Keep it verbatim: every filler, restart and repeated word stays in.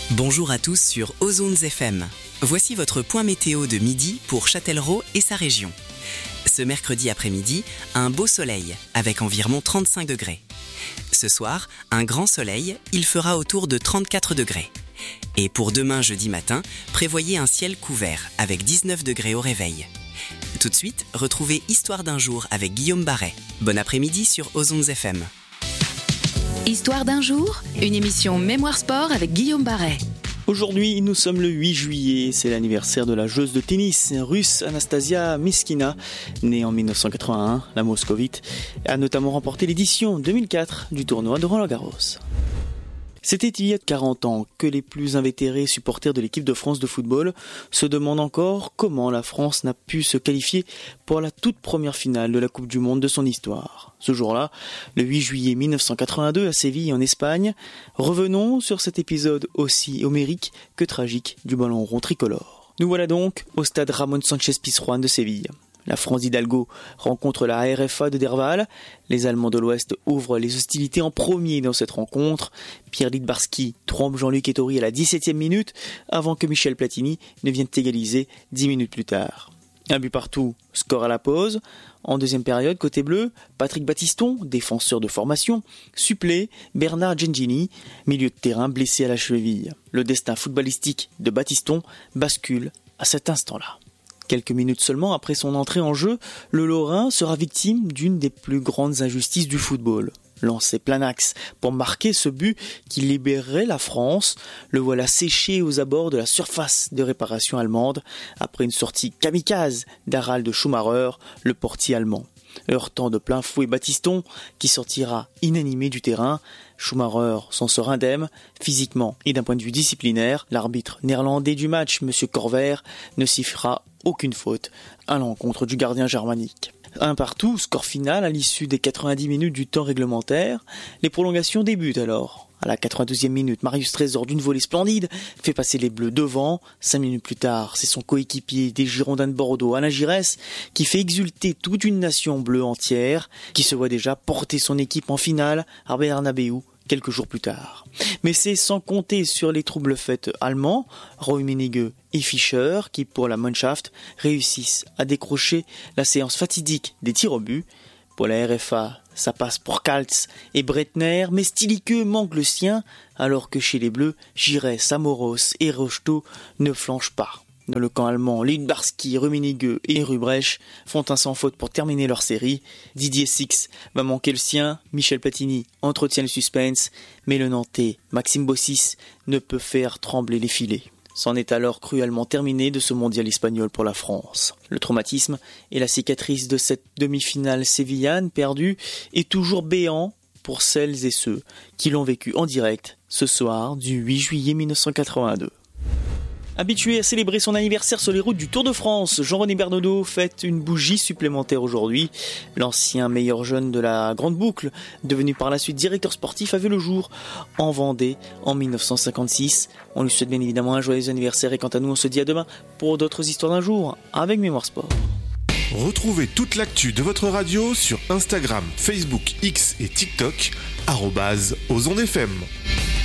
Bonjour à tous sur Ozones F M. Voici votre point météo de midi pour Châtellerault et sa région. Ce mercredi après-midi, un beau soleil avec environ trente-cinq degrés. Ce soir, un grand soleil, il fera autour de trente-quatre degrés. Et pour demain jeudi matin, prévoyez un ciel couvert avec dix-neuf degrés au réveil. Tout de suite, retrouvez Histoire d'un jour avec Guillaume Barret. Bon après-midi sur Ozones F M. Histoire d'un jour, une émission Mémoire Sport avec Guillaume Barret. Aujourd'hui, nous sommes le huit juillet, c'est l'anniversaire de la joueuse de tennis russe Anastasia Myskina. Née en dix-neuf cent quatre-vingt-un, la moscovite a notamment remporté l'édition deux mille quatre du tournoi de Roland-Garros. C'était il y a quarante ans que les plus invétérés supporters de l'équipe de France de football se demandent encore comment la France n'a pu se qualifier pour la toute première finale de la Coupe du Monde de son histoire. Ce jour-là, le huit juillet mille neuf cent quatre-vingt-deux à Séville en Espagne, revenons sur cet épisode aussi homérique que tragique du ballon rond tricolore. Nous voilà donc au stade Ramón Sánchez Pizjuán de Séville. La France d'Hidalgo rencontre la R F A de Derval. Les Allemands de l'Ouest ouvrent les hostilités en premier dans cette rencontre. Pierre Littbarski trompe Jean-Luc Ettori à la dix-septième minute avant que Michel Platini ne vienne égaliser dix minutes plus tard. Un but partout, score à la pause. En deuxième période, côté bleu, Patrick Battiston, défenseur de formation, supplée Bernard Gengini, milieu de terrain blessé à la cheville. Le destin footballistique de Battiston bascule à cet instant-là. Quelques minutes seulement après son entrée en jeu, le Lorrain sera victime d'une des plus grandes injustices du football. Lancé plein axe pour marquer ce but qui libérerait la France, le voilà séché aux abords de la surface de réparation allemande après une sortie kamikaze d'Harald Schumacher, le portier allemand. Heurtant de plein fouet Battiston, qui sortira inanimé du terrain, Schumacher s'en sort indemne, physiquement et d'un point de vue disciplinaire. L'arbitre néerlandais du match, M. Corver, ne sifflera aucune faute à l'encontre du gardien germanique. Un partout, score final à l'issue des quatre-vingt-dix minutes du temps réglementaire. Les prolongations débutent alors. À la quatre-vingt-douzième minute, Marius Trésor d'une volée splendide fait passer les Bleus devant. Cinq minutes plus tard, c'est son coéquipier des Girondins de Bordeaux, Alain Giresse, qui fait exulter toute une nation bleue entière, qui se voit déjà porter son équipe en finale à Bernabéu quelques jours plus tard. Mais c'est sans compter sur les troubles faits allemands, Rummenigge et Fischer, qui pour la Mannschaft réussissent à décrocher la séance fatidique des tirs au but. Pour la R F A, ça passe pour Kaltz et Breitner, mais Stiliqueux manque le sien, alors que chez les Bleus, Giresse, Amoros et Rocheteau ne flanchent pas. Dans le camp allemand, Littbarski, Rummenigge et Rubrecht font un sans faute pour terminer leur série. Didier Six va manquer le sien, Michel Platini entretient le suspense, mais le Nantais, Maxime Bossis, ne peut faire trembler les filets. C'en est alors cruellement terminé de ce mondial espagnol pour la France. Le traumatisme et la cicatrice de cette demi-finale sévillane perdue est toujours béant pour celles et ceux qui l'ont vécu en direct ce soir du huit juillet mille neuf cent quatre-vingt-deux. Habitué à célébrer son anniversaire sur les routes du Tour de France, Jean-René Bernodeau fête une bougie supplémentaire aujourd'hui. L'ancien meilleur jeune de la Grande Boucle, devenu par la suite directeur sportif, a vu le jour en Vendée en dix-neuf cent cinquante-six. On lui souhaite bien évidemment un joyeux anniversaire et quant à nous, on se dit à demain pour d'autres histoires d'un jour avec Mémoire Sport. Retrouvez toute l'actu de votre radio sur Instagram, Facebook, X et TikTok, arobase Ozones F M.